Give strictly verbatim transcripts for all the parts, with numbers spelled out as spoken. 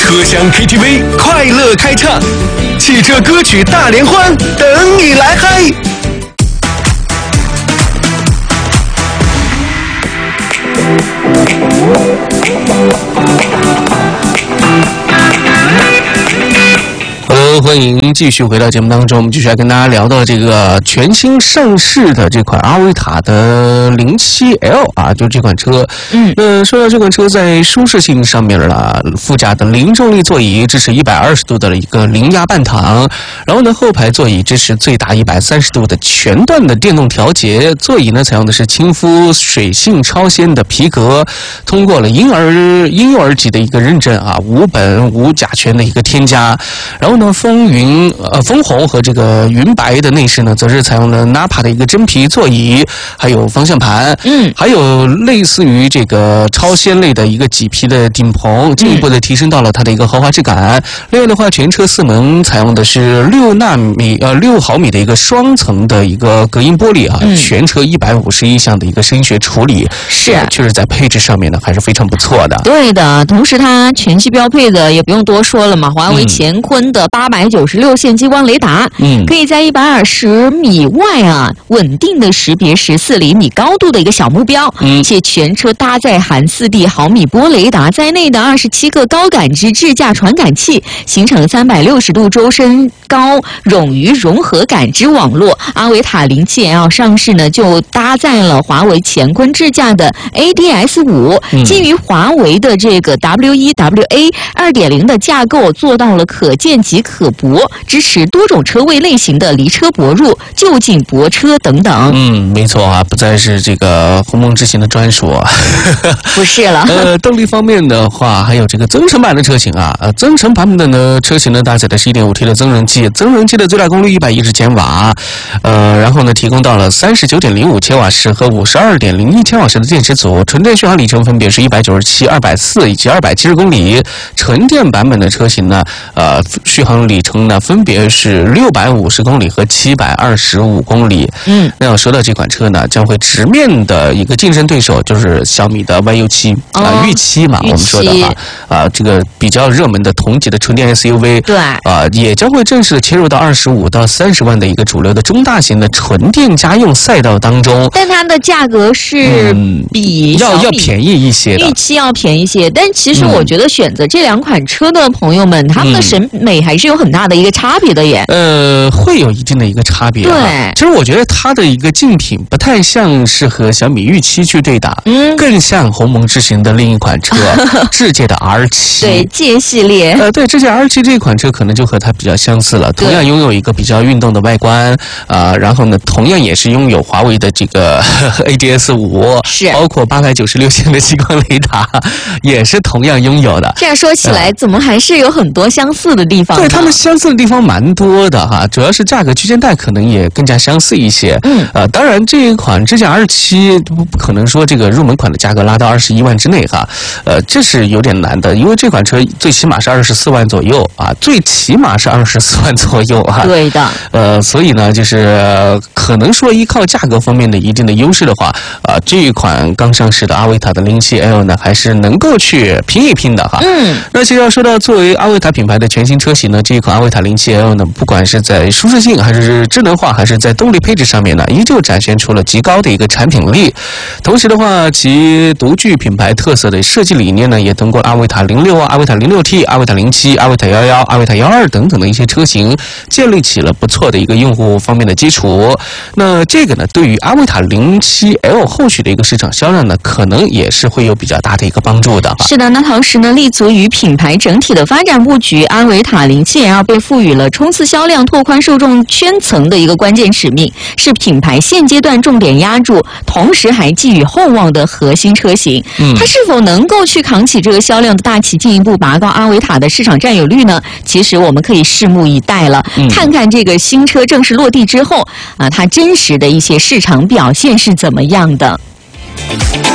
车厢 K T V 快乐开唱，汽车歌曲大联欢，等你来嗨！Hello， 欢迎继续回到节目当中。我们继续来跟大家聊到这个全新上市的这款阿维塔的零七 L 啊，就这款车。嗯，那说到这款车在舒适性上面了，副驾的零重力座椅支持一百二十度的一个零压半躺，然后呢后排座椅支持最大一百三十度的全段的电动调节，座椅呢采用的是亲肤水性超纤的皮革，通过了婴儿婴幼儿级的一个认证啊，无苯无甲醛的一个添加，然后呢。风云呃枫红和这个云白的内饰呢，则是采用了 N A P A 的一个真皮座椅，还有方向盘，嗯，还有类似于这个超纤类的一个麂皮的顶棚，进一步的提升到了它的一个豪华质感。另外的话，全车四门采用的是六纳米呃六毫米的一个双层的一个隔音玻璃啊，嗯、全车一百五十一项的一个声学处理，是确实在配置上面呢还是非常不错的。 对的，同时它全系标配的也不用多说了嘛，华为乾坤的八百九十六线激光雷达，嗯，可以在一百二十米外啊，稳定的识别十四厘米高度的一个小目标，嗯，且全车搭载含四 D 毫米波雷达在内的二十七个高感知智驾传感器，形成三百六十度周身高冗余融合感知网络。阿维塔零七 L 上市呢，就搭载了华为乾坤智驾的 A D S 五，嗯，基于华为的这个 W 一 W A 二点零 的架构，做到了可见即可泊，支持多种车位类型的离车泊入、就近泊车等等。 嗯，没错啊，不再是这个鸿蒙之行的专属。 不是了。 呃，动力方面的话，还有这个增程版的车型啊，呃，增程版本的呢，车型呢搭载的是 一点五 T 的增程器，增程器的最大功率一百一十千瓦，呃，然后呢提供到了三十九点零五千瓦时和五十二点零一千瓦时的电池组，纯电续航里程分别是一百九十七、二百四以及二百七十公里。纯电版本的车型呢，呃，续航里程呢分别是六百五十公里和七百二十五公里。嗯，那要说到这款车呢，将会直面的一个竞争对手就是小米的 Y U 七啊，御七嘛，我们说的哈啊，这个比较热门的同级的纯电 S U V， 对啊，也将会正式的切入到二十五到三十万的一个主流的中大型的纯电家用赛道当中。 但它的价格是比要要便宜一些的， 御七要便宜一些。但其实我觉得选择这两款车的朋友们，他们的审美还是有很大的一个差别的耶。 呃，会有一定的一个差别。对，其实我觉得它的一个竞品不太像是和小米御七去对打，嗯，更像鸿蒙之行的另一款车，智界的 R 七。 对，界系列。 呃，对，智界 R 七这款车可能就和它比较相似了，同样拥有一个比较运动的外观，啊、呃，然后呢，同样也是拥有华为的这个 A D S 五，是包括八百九十六线的激光雷达，也是同样拥有的。 这样说起来，呃、怎么还是有很多相似的地方？ 对，他们相似的地方蛮多的哈，主要是价格区间带可能也更加相似一些。嗯，呃，当然这一款智驾 R 七不可能说这个入门款的价格拉到二十一万之内哈，呃，这是有点难的，因为这款车最起码是二十四万左右啊，最起码是二十四万左右哈。 对的。 呃，所以呢，就是呃可能说依靠价格方面的一定的优势的话，啊、呃，这一款刚上市的阿维塔的零七 L 呢，还是能够去拼一拼的哈。嗯。那其实要说到作为阿维塔品牌的全新车型呢，这一款阿维塔零七 L 呢，不管是在舒适性还是智能化，还是在动力配置上面呢，依旧展现出了极高的一个产品力。同时的话，其独具品牌特色的设计理念呢，也通过阿维塔零六啊、阿维塔零六 T、阿维塔零七、阿维塔幺幺、阿维塔幺二等等的一些车型，建立起了不错的一个用户方面的基础。那这个呢，对于阿维塔零七 L 后续的一个市场销量呢，可能也是会有比较大的一个帮助的。 是的，那同时呢，立足于品牌整体的发展布局，阿维塔零七 L 被赋予了冲刺销量、拓宽受众圈层的一个关键使命，是品牌现阶段重点压注，同时还寄予厚望的核心车型。嗯，它是否能够去扛起这个销量的大旗，进一步拔高阿维塔的市场占有率呢？其实我们可以拭目以待了，嗯、看看这个新车正式落地之后啊，它真实的一些市场表现是怎么样的。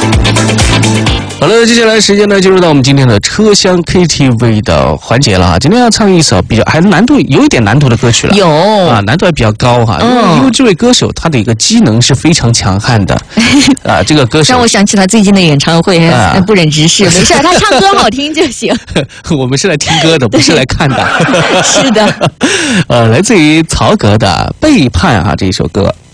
好了，接下来时间呢，进入到我们今天的车厢 K T V 的环节了啊。今天要唱一首比较还难度有一点难度的歌曲了， 有啊，难度还比较高哈、啊。嗯，因为这位歌手他的一个机能是非常强悍的啊。这个歌手让我想起他最近的演唱会，啊、不忍直视。没事，他唱歌好听就行。 我们是来听歌的，不是来看的。 是的， 呃，来自于曹格的《背叛》啊，这一首歌。